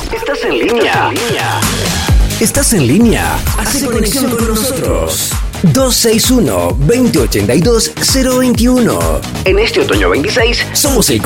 Estás en línea. Estás en línea. Haz conexión con nosotros. 261-2082-021. En este otoño 26 somos el